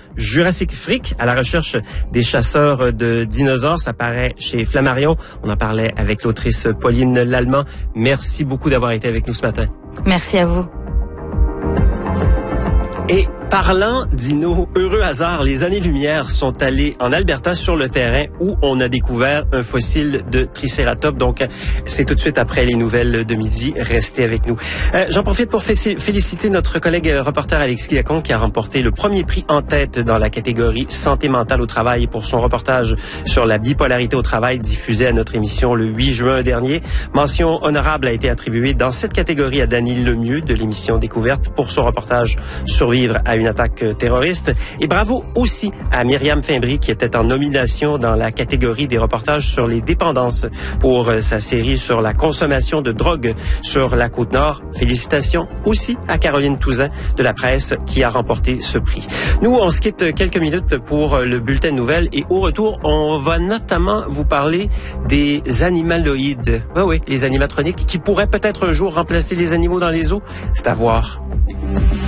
Jurassic Freak à la recherche des chasseurs de dinosaures. Ça paraît chez Flammarion. On en parlait avec l'autrice Pauline Lallemand. Merci beaucoup d'avoir été avec nous ce matin. Merci à vous. Et parlant dino, heureux hasard, les années-lumière sont allées en Alberta sur le terrain où on a découvert un fossile de Triceratops. Donc, c'est tout de suite après les nouvelles de midi. Restez avec nous. J'en profite pour féliciter notre collègue reporter Alexis Lacombe qui a remporté le premier prix en tête dans la catégorie santé mentale au travail pour son reportage sur la bipolarité au travail diffusé à notre émission le 8 juin dernier. Mention honorable a été attribuée dans cette catégorie à Dany Lemieux de l'émission Découverte pour son reportage Survivre à une attaque terroriste. Et bravo aussi à Myriam Fimbry qui était en nomination dans la catégorie des reportages sur les dépendances pour sa série sur la consommation de drogue sur la Côte-Nord. Félicitations aussi à Caroline Touzin de la presse qui a remporté ce prix. Nous, on se quitte quelques minutes pour le bulletin de nouvelles et au retour, on va notamment vous parler des animaloïdes. Oui, les animatroniques qui pourraient peut-être un jour remplacer les animaux dans les zoos. C'est à voir.